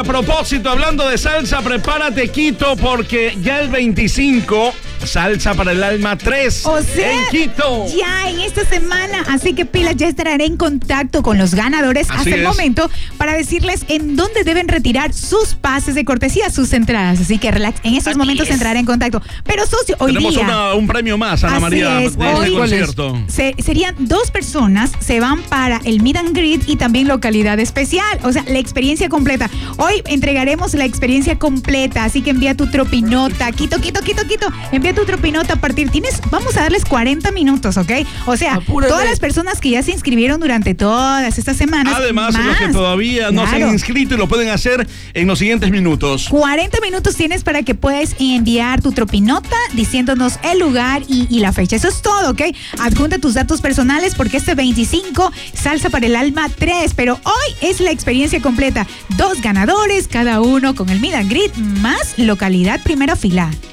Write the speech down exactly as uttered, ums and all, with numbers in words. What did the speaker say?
propósito, hablando de salsa, prepárate, Quito, porque ya el veinticinco, Salsa para el Alma tres o sea, en Quito. Ya en esta semana, así que pilas, ya estaré en contacto con los ganadores Así hasta el es. momento para decirles en dónde deben retirar sus pases de cortesía, sus entradas. Así que relax, en estos Aquí momentos es. entraré en contacto. Pero socio, hoy Tenemos día... una- un premio más, Ana Así María, es, de este hoy- concierto. Se- serían dos personas, se van para el Meet and Greet y también localidad especial, o sea, la experiencia completa. Hoy entregaremos la experiencia completa, así que envía tu tropinota, Quito, Quito, Quito, Quito, envía tu tropinota a partir, tienes, vamos a darles cuarenta minutos, ¿ok? O sea, Apúrale. todas las personas que ya se inscribieron durante todas estas semanas. Además, más, los que todavía no se claro. han inscrito y lo pueden hacer en los siguientes minutos. cuarenta minutos tienes para que puedas enviar tu tropinota diciéndonos el lugar y, y la fecha. Eso es todo, ¿ok? Adjunta tus datos personales porque este veinticinco, Salsa para el Alma tres, pero hoy es la experiencia completa. Dos ganadores, cada uno con el Meet and Greet más localidad primera fila.